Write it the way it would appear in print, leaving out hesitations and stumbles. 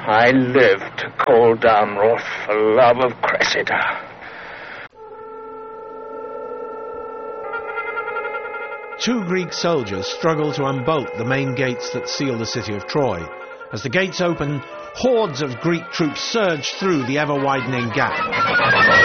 I live to call down wrath for love of Cressida. Two Greek soldiers struggle to unbolt the main gates that seal the city of Troy. As the gates open, hordes of Greek troops surge through the ever-widening gap.